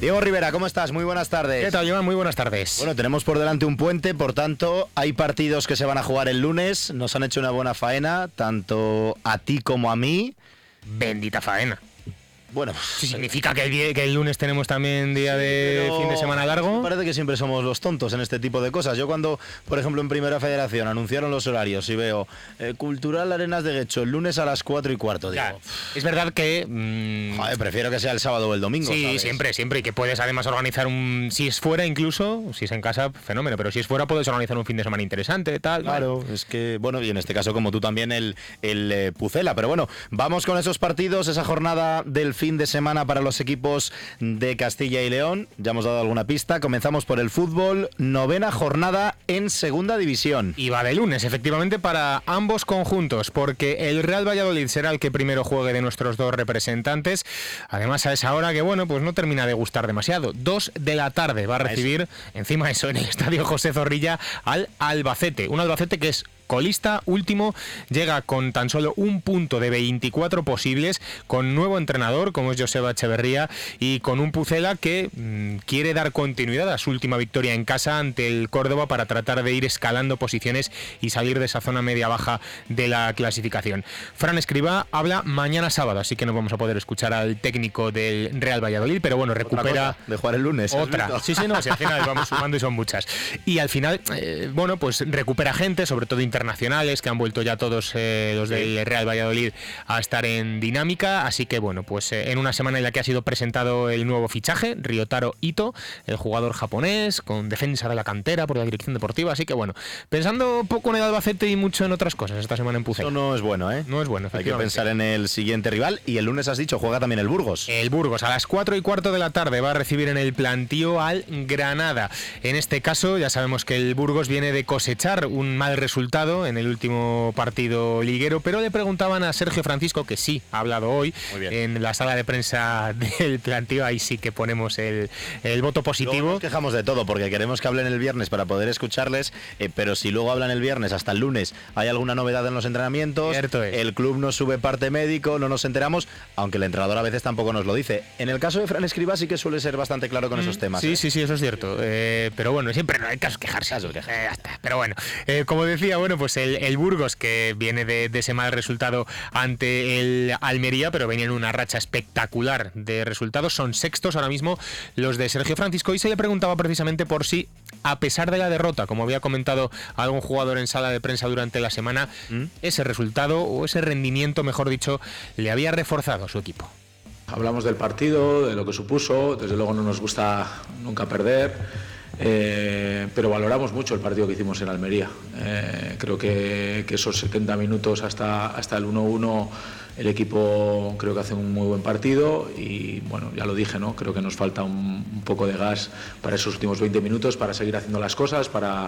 Diego Rivera, ¿cómo estás? Muy buenas tardes. ¿Qué tal, Joan? Muy buenas tardes. Bueno, tenemos por delante un puente, por tanto, hay partidos que se van a jugar el lunes. Nos han hecho una buena faena, tanto a ti como a mí. Bendita faena. Bueno, ¿Significa que el lunes tenemos también día de fin de semana largo? Me parece que siempre somos los tontos en este tipo de cosas. Yo cuando, por ejemplo, en Primera Federación anunciaron los horarios y veo Cultural Arenas de Guecho el lunes a las 4:15, digo... Ya, es verdad que... Joder, prefiero que sea el sábado o el domingo, Sí, ¿sabes? siempre. Y que puedes además organizar si es fuera incluso, si es en casa, fenómeno. Pero si es fuera puedes organizar un fin de semana interesante, tal. Claro, vale. es que, bueno, y en este caso como tú también el Pucela. Pero bueno, vamos con esos partidos, esa jornada del fin de semana para los equipos de Castilla y León. Ya hemos dado alguna pista. Comenzamos por el fútbol. 9ª jornada en Segunda División. Y va de lunes, efectivamente, para ambos conjuntos, porque el Real Valladolid será el que primero juegue de nuestros dos representantes. Además, a esa hora que, bueno, pues no termina de gustar demasiado. 2 de la tarde va a recibir, encima eso, en el Estadio José Zorrilla, al Albacete. Un Albacete que es colista, último, llega con tan solo un punto de 24 posibles, con nuevo entrenador como es Joseba Echeverría y con un Pucela que quiere dar continuidad a su última victoria en casa ante el Córdoba para tratar de ir escalando posiciones y salir de esa zona media-baja de la clasificación. Fran Escribá habla mañana sábado, así que no vamos a poder escuchar al técnico del Real Valladolid, pero bueno, recupera... de jugar el lunes. Otra. Sí, no, si al final vamos sumando y son muchas. Y al final, bueno, pues recupera gente, sobre todo internacionales, que han vuelto ya todos los del Real Valladolid a estar en dinámica, así que bueno, pues en una semana en la que ha sido presentado el nuevo fichaje, Ryotaro Ito, el jugador japonés, con defensa de la cantera por la dirección deportiva, así que bueno, pensando poco en el Albacete y mucho en otras cosas esta semana en Pucela. Eso no es bueno, ¿eh? No es bueno, Hay que pensar en el siguiente rival, y el lunes has dicho, juega también el Burgos. El Burgos a las 4:15 de la tarde va a recibir en el plantío al Granada. En este caso ya sabemos que el Burgos viene de cosechar un mal resultado en el último partido liguero, pero le preguntaban a Sergio Francisco, que sí ha hablado hoy en la sala de prensa del plantío, ahí sí que ponemos el voto positivo. Luego nos quejamos de todo porque queremos que hablen el viernes para poder escucharles, pero si luego hablan el viernes hasta el lunes hay alguna novedad en los entrenamientos, el club nos sube parte médico, no nos enteramos, aunque el entrenador a veces tampoco nos lo dice. En el caso de Fran Escribá sí que suele ser bastante claro con esos temas. Sí, eso es cierto, pero bueno, siempre no hay caso quejarse. Ya está. Pero bueno, como decía, bueno, pues el Burgos, que viene de ese mal resultado ante el Almería, pero venía en una racha espectacular de resultados, son sextos ahora mismo los de Sergio Francisco, y se le preguntaba precisamente por si, a pesar de la derrota, como había comentado algún jugador en sala de prensa durante la semana, ese resultado, o ese rendimiento, mejor dicho, le había reforzado a su equipo. Hablamos del partido, de lo que supuso, desde luego no nos gusta nunca perder, pero valoramos mucho el partido que hicimos en Almería. Creo que esos 70 minutos hasta el 1-1 el equipo creo que hace un muy buen partido, y bueno, ya lo dije, ¿no? Creo que nos falta un poco de gas para esos últimos 20 minutos para seguir haciendo las cosas,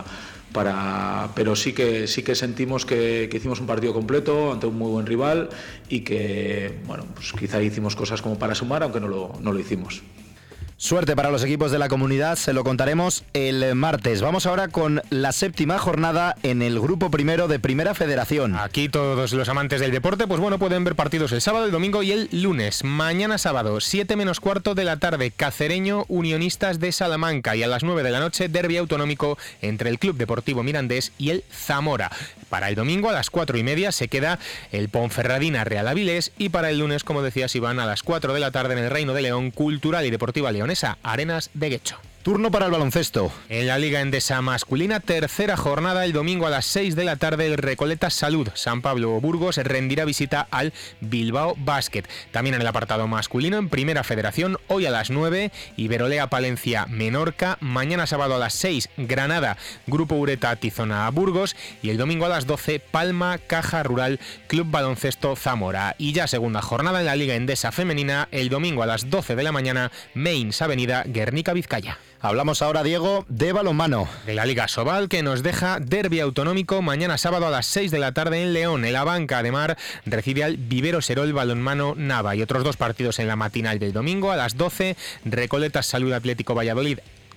pero sí que sentimos que hicimos un partido completo ante un muy buen rival, y que bueno, pues quizá hicimos cosas como para sumar, aunque no lo hicimos. Suerte para los equipos de la comunidad, se lo contaremos el martes. Vamos ahora con la 7ª jornada en el grupo primero de Primera Federación. Aquí todos los amantes del deporte, pues bueno, pueden ver partidos el sábado, el domingo y el lunes. Mañana sábado, 7:15 de la tarde, Cacereño Unionistas de Salamanca, y a las 9 de la noche, derbi autonómico entre el Club Deportivo Mirandés y el Zamora. Para el domingo a las 4:30 se queda el Ponferradina Real Avilés, y para el lunes, como decías Iván, a las 4 de la tarde en el Reino de León, Cultural y Deportiva Leonesa Arenas de Guecho. Turno para el baloncesto. En la Liga Endesa masculina, tercera jornada, el domingo a las 6 de la tarde, el Recoleta Salud San Pablo Burgos rendirá visita al Bilbao Basket. También en el apartado masculino, en Primera Federación, hoy a las 9, Iberolea Palencia Menorca, mañana sábado a las 6, Granada Grupo Ureta Tizona Burgos, y el domingo a las 12, Palma Caja Rural Club Baloncesto Zamora. Y ya segunda jornada en la Liga Endesa femenina, el domingo a las 12 de la mañana, Mainz Avenida Guernica Vizcaya. Hablamos ahora, Diego, de balonmano. De la Liga Sobal, que nos deja derbi autonómico mañana sábado a las 6 de la tarde en León. El Abanca de Mar recibe al Vivero Serol Balonmano Nava, y otros dos partidos en la matinal del domingo a las 12, Recoletas Salud Atlético Valladolid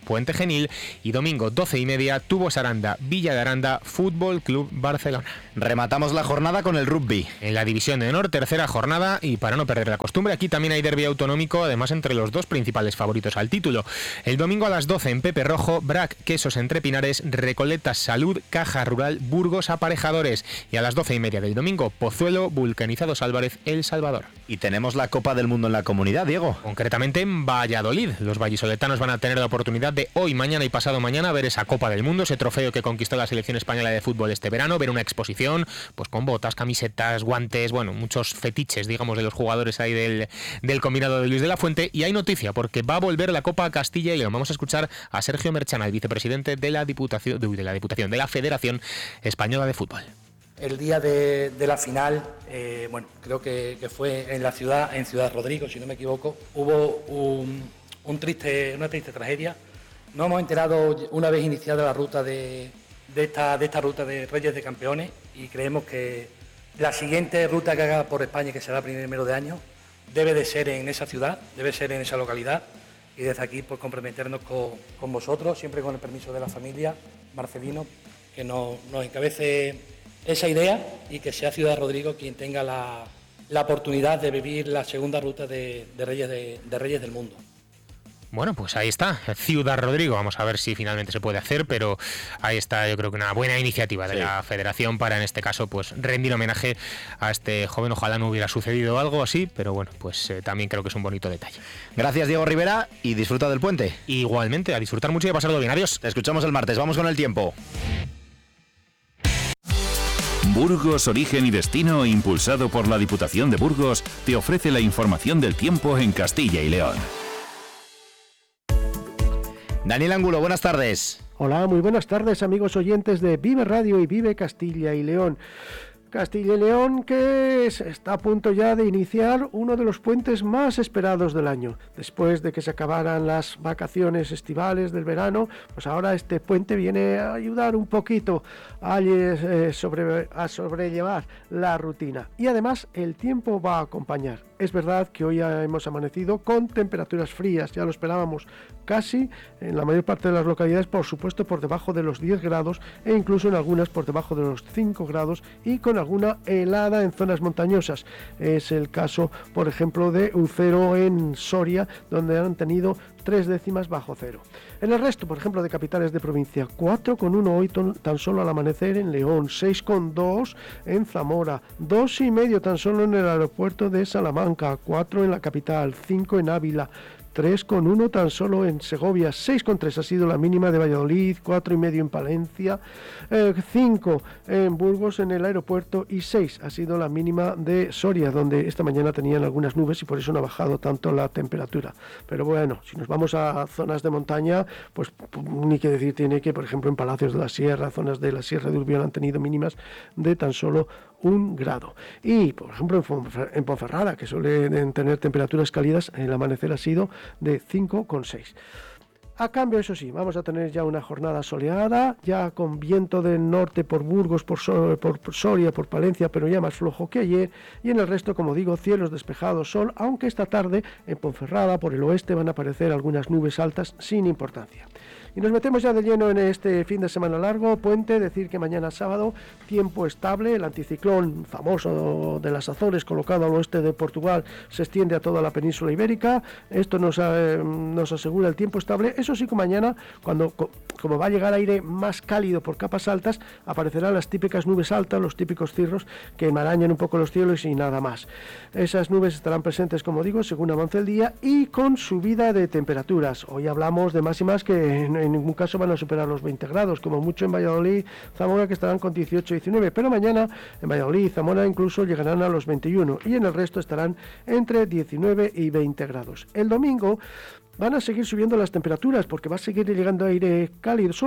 Puente Genil, y domingo 12:30 Tubos Aranda, Villa de Aranda, Fútbol Club Barcelona. Rematamos la jornada con el rugby. En la División de Honor, tercera jornada, y para no perder la costumbre, aquí también hay derbi autonómico, además entre los dos principales favoritos al título. El domingo a las 12 en Pepe Rojo, Brac Quesos Entre Pinares, Recoletas Salud, Caja Rural Burgos Aparejadores, y a las 12:30 del domingo Pozuelo, Vulcanizados Álvarez, El Salvador. Y tenemos la Copa del Mundo en la comunidad, Diego. Concretamente en Valladolid. Los vallisoletanos van a tener la oportunidad de hoy, mañana y pasado mañana ver esa Copa del Mundo, ese trofeo que conquistó la selección española de fútbol este verano, ver una exposición pues con botas, camisetas, guantes, bueno, muchos fetiches, digamos, de los jugadores ahí del combinado de Luis de la Fuente. Y hay noticia, porque va a volver la Copa Castilla y León. Vamos a escuchar a Sergio Merchana, el vicepresidente de la Federación Española de Fútbol. El día de la final, creo que fue en Ciudad Rodrigo, si no me equivoco, hubo una triste tragedia. Nos hemos enterado una vez iniciada la ruta de esta ruta de Reyes de Campeones, y creemos que la siguiente ruta que haga por España, que será primero de año, debe de ser en esa ciudad, debe ser en esa localidad, y desde aquí pues comprometernos con vosotros, siempre con el permiso de la familia Marcelino, que nos encabece esa idea y que sea Ciudad Rodrigo quien tenga la oportunidad de vivir la segunda ruta de Reyes del Mundo. Bueno, pues ahí está, Ciudad Rodrigo. Vamos a ver si finalmente se puede hacer, pero ahí está, yo creo que una buena iniciativa de la Federación para, en este caso, pues rendir homenaje a este joven. Ojalá no hubiera sucedido algo así, pero bueno, pues también creo que es un bonito detalle. Gracias, Diego Rivera, y disfruta del puente. Igualmente, a disfrutar mucho y a pasarlo bien. Adiós. Te escuchamos el martes. Vamos con el tiempo. Burgos, Origen y Destino, impulsado por la Diputación de Burgos, te ofrece la información del tiempo en Castilla y León. Daniel Angulo, buenas tardes. Hola, muy buenas tardes, amigos oyentes de Vive Radio y Vive Castilla y León. Castilla y León, que está a punto ya de iniciar uno de los puentes más esperados del año. Después de que se acabaran las vacaciones estivales del verano, pues ahora este puente viene a ayudar un poquito a sobrellevar la rutina. Y además el tiempo va a acompañar. Es verdad que hoy ya hemos amanecido con temperaturas frías, ya lo esperábamos, casi en la mayor parte de las localidades, por supuesto por debajo de los 10 grados e incluso en algunas por debajo de los 5 grados y con alguna helada en zonas montañosas. Es el caso, por ejemplo, de Ucero en Soria, donde han tenido 3 décimas bajo cero. En el resto, por ejemplo, de capitales de provincia, 4,1 hoy tan solo al amanecer en León, 6,2 en Zamora, 2,5 tan solo en el aeropuerto de Salamanca, 4 en la capital, 5 en Ávila, 3,1 tan solo en Segovia, 6,3 ha sido la mínima de Valladolid, 4,5 en Palencia, 5 en Burgos en el aeropuerto y 6 ha sido la mínima de Soria, donde esta mañana tenían algunas nubes y por eso no ha bajado tanto la temperatura. Pero bueno, si nos vamos a zonas de montaña, pues ni que decir tiene que, por ejemplo, en Palacios de la Sierra, zonas de la Sierra de Urbión han tenido mínimas de tan solo 1 grado. Y, por ejemplo, en Ponferrada, que suelen tener temperaturas cálidas, el amanecer ha sido de 5,6. A cambio, eso sí, vamos a tener ya una jornada soleada, ya con viento del norte por Burgos, por Soria, por Palencia, pero ya más flojo que ayer, y en el resto, como digo, cielos despejados, sol, aunque esta tarde en Ponferrada, por el oeste, van a aparecer algunas nubes altas sin importancia. Y nos metemos ya de lleno en este fin de semana largo, puente, decir que mañana sábado, tiempo estable, el anticiclón famoso de las Azores colocado al oeste de Portugal se extiende a toda la península ibérica, esto nos asegura el tiempo estable. Eso sí que mañana, como va a llegar aire más cálido por capas altas, aparecerán las típicas nubes altas, los típicos cirros que enmarañan un poco los cielos y nada más. Esas nubes estarán presentes, como digo, según avance el día y con subida de temperaturas. Hoy hablamos de máximas que en ningún caso van a superar los 20 grados, como mucho en Valladolid, Zamora, que estarán con 18-19, pero mañana en Valladolid y Zamora incluso llegarán a los 21 y en el resto estarán entre 19 y 20 grados. El domingo van a seguir subiendo las temperaturas porque va a seguir llegando aire cálido.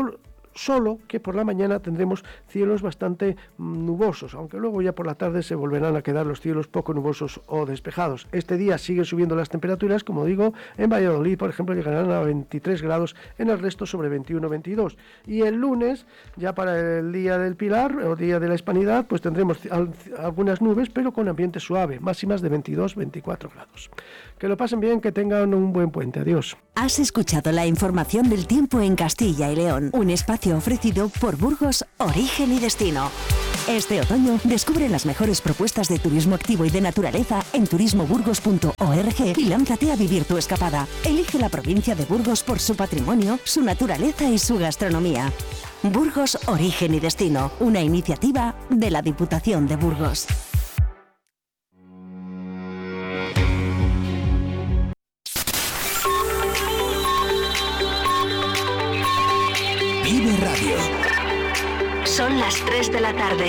solo que por la mañana tendremos cielos bastante nubosos, aunque luego ya por la tarde se volverán a quedar los cielos poco nubosos o despejados. Este día siguen subiendo las temperaturas, como digo, en Valladolid, por ejemplo, llegarán a 23 grados, en el resto sobre 21-22. Y el lunes, ya para el Día del Pilar o Día de la Hispanidad, pues tendremos algunas nubes, pero con ambiente suave, máximas de 22-24 grados. Que lo pasen bien, que tengan un buen puente. Adiós. Has escuchado la información del tiempo en Castilla y León, un espacio ofrecido por Burgos Origen y Destino. Este otoño descubre las mejores propuestas de turismo activo y de naturaleza en turismoburgos.org y lánzate a vivir tu escapada. Elige la provincia de Burgos por su patrimonio, su naturaleza y su gastronomía. Burgos Origen y Destino, una iniciativa de la Diputación de Burgos. Vive Radio. Son las 3 de la tarde.